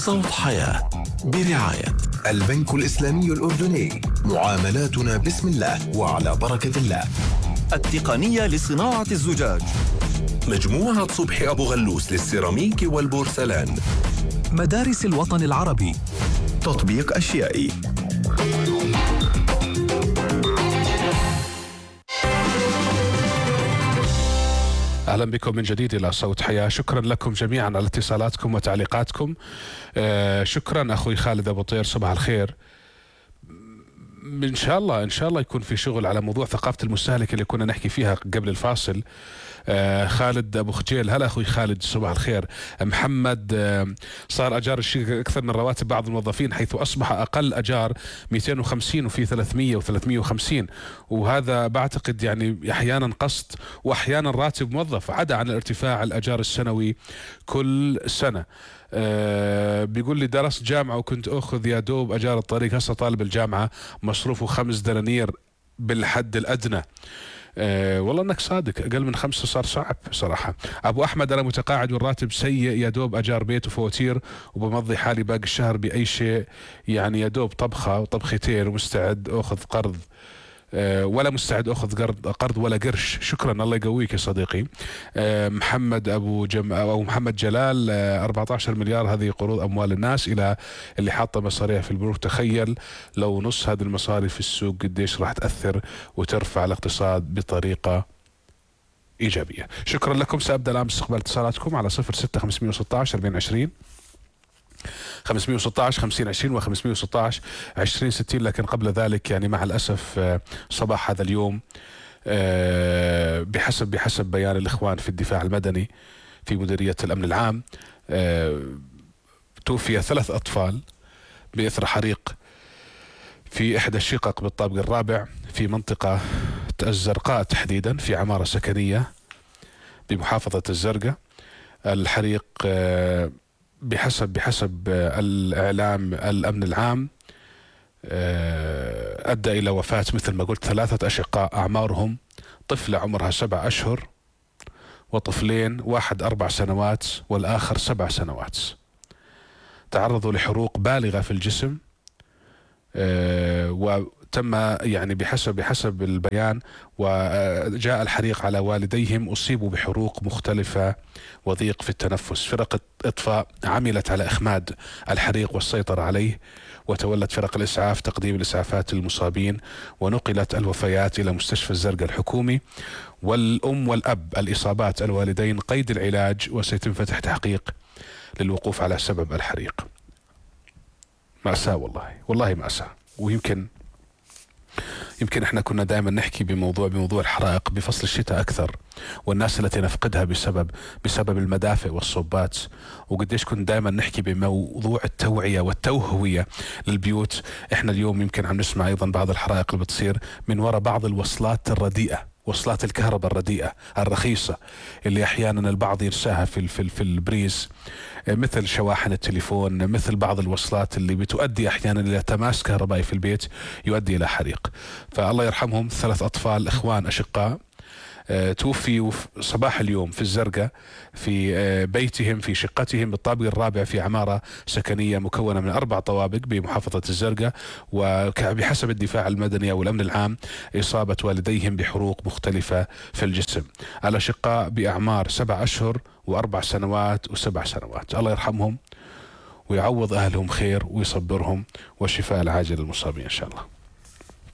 صوت حياة برعاية البنك الإسلامي الأردني، معاملاتنا بسم الله وعلى بركة الله. التقنية لصناعة الزجاج، مجموعة صبحي أبو غلوس للسيراميك والبورسلان، مدارس الوطن العربي، تطبيق أشيائي. أهلا بكم من جديد إلى صوت حياة. شكرا لكم جميعا على اتصالاتكم وتعليقاتكم. شكرا أخوي خالد أبو طير، صباح الخير. إن شاء الله يكون في شغل على موضوع ثقافة المستهلك اللي كنا نحكي فيها قبل الفاصل. خالد أبو خجيل، هلا أخوي خالد، صباح الخير. محمد، صار أجار الشركة أكثر من رواتب بعض الموظفين، حيث أصبح أقل أجار 250 وفي 300 و350، وهذا بعتقد يعني أحيانا قسط وأحيانا راتب موظف، عدا عن ارتفاع الأجار السنوي كل سنة. بيقول لي درست جامعة وكنت أخذ يا دوب أجار الطريق، هسه طالب الجامعة مصروفه 5 دنانير بالحد الأدنى. والله انك صادق، اقل من 5 صار صعب صراحه. ابو احمد، انا متقاعد والراتب سيء، يا دوب اجار بيت وفواتير، وبمضي حالي باقي الشهر باي شيء، يعني يا دوب طبخه وطبختين، ومستعد اخذ قرض ولا مستعد اخذ قرض ولا قرش. شكرا، الله يقويك يا صديقي. محمد او محمد جلال، 14 مليار هذه قروض اموال الناس الى اللي حاطه مصاريها في البنوك. تخيل لو نص هذه المصاري في السوق قديش راح تاثر وترفع الاقتصاد بطريقه ايجابيه. شكرا لكم. سابدا الان باستقبال اتصالاتكم على 06 516 4020 516 5020 و 516 2060. لكن قبل ذلك يعني مع الأسف صباح هذا اليوم بحسب بيان الإخوان في الدفاع المدني في مديرية الأمن العام، توفي 3 أطفال بإثر حريق في إحدى الشقق بالطابق الرابع في منطقة الزرقاء تحديدا، في عمارة سكنية بمحافظة الزرقاء. الحريق بحسب الإعلام الأمن العام أدى إلى وفاة مثل ما قلت 3 أشقاء، أعمارهم طفلة عمرها 7 أشهر وطفلين، واحد 4 سنوات والآخر 7 سنوات. تعرضوا لحروق بالغة في الجسم، وتم يعني بحسب البيان، وجاء الحريق على والديهم، أصيبوا بحروق مختلفة وضيق في التنفس. فرق إطفاء عملت على إخماد الحريق والسيطرة عليه، وتولت فرق الإسعاف تقديم الإسعافات للمصابين، ونقلت الوفيات إلى مستشفى الزرقاء الحكومي، والأم والأب الإصابات الوالدين قيد العلاج، وسيتم فتح تحقيق للوقوف على سبب الحريق. مأساة، والله مأساة. ويمكن احنا كنا دائما نحكي بموضوع الحرائق بفصل الشتاء اكثر، والناس التي نفقدها بسبب المدافئ والصوبات، وقديش كنا دائما نحكي بموضوع التوعية والتوهوية للبيوت. احنا اليوم يمكن عم نسمع ايضا بعض الحرائق اللي بتصير من وراء بعض الوصلات الرديئة، وصلات الكهرباء الرديئة الرخيصة اللي احيانا البعض ينساها في البريز، مثل شواحن التليفون، مثل بعض الوصلات اللي بتؤدي احيانا الى تماس كهربائي في البيت يؤدي الى حريق. فالله يرحمهم، 3 أطفال اخوان اشقاء توفيوا صباح اليوم في الزرقاء في بيتهم في شقتهم بالطابق الرابع في عمارة سكنية مكونة من 4 طوابق بمحافظة الزرقاء. وبحسب الدفاع المدني أو الأمن العام إصابة والديهم بحروق مختلفة في الجسم. الأشقاء بأعمار 7 أشهر و4 سنوات و7 سنوات. الله يرحمهم ويعوض أهلهم خير ويصبرهم، والشفاء العاجل للمصابين إن شاء الله.